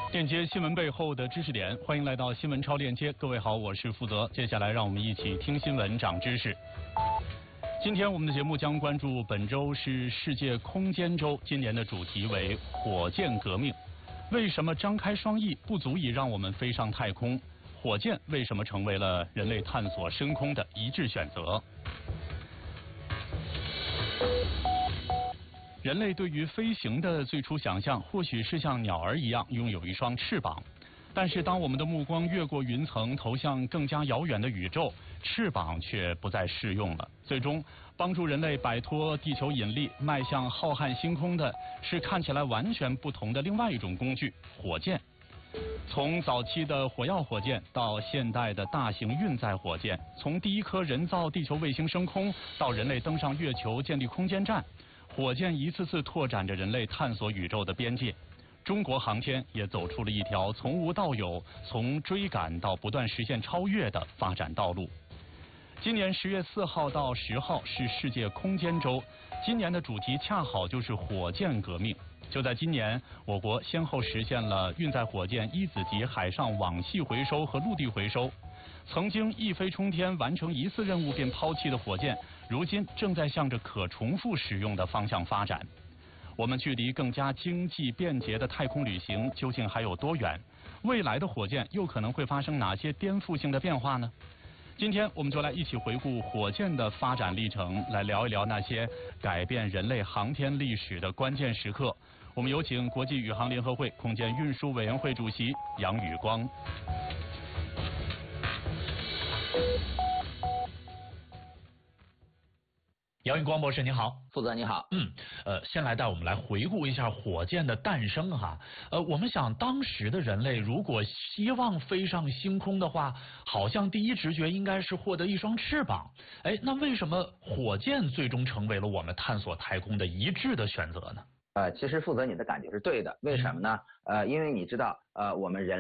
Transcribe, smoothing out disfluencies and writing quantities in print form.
链接新闻背后的知识点，欢迎来到新闻超链接。各位好，我是负责。接下来让我们一起听新闻长知识。今天我们的节目将关注本周是世界空间周，今年的主题为火箭革命。为什么张开双翼不足以让我们飞上太空？火箭为什么成为了人类探索深空的一致选择？人类对于飞行的最初想象，或许是像鸟儿一样拥有一双翅膀。但是当我们的目光越过云层，投向更加遥远的宇宙，翅膀却不再适用了。最终，帮助人类摆脱地球引力，迈向浩瀚星空的，是看起来完全不同的另外一种工具——火箭。从早期的火药火箭到现代的大型运载火箭，从第一颗人造地球卫星升空到人类登上月球建立空间站，火箭一次次拓展着人类探索宇宙的边界。中国航天也走出了一条从无到有、从追赶到不断实现超越的发展道路。今年10月4号到10号是世界空间周，今年的主题恰好就是火箭革命。就在今年，我国先后实现了运载火箭一子级海上网系回收和陆地回收。曾经一飞冲天完成一次任务便抛弃的火箭，如今正在向着可重复使用的方向发展。我们距离更加经济便捷的太空旅行究竟还有多远？未来的火箭又可能会发生哪些颠覆性的变化呢？今天我们就来一起回顾火箭的发展历程，来聊一聊那些改变人类航天历史的关键时刻。我们有请国际宇航联合会空间运输委员会主席杨宇光。杨宇光博士您好。 负责你好。 先来带我们来回顾一下火箭的诞生哈。我们想当时的人类如果希望飞上星空的话，好像第一直觉应该是获得一双翅膀。那为什么火箭最终成为了我们探索太空的一致的选择呢？ 其实负责你的感觉是对的，为什么呢？因为你知道，我们人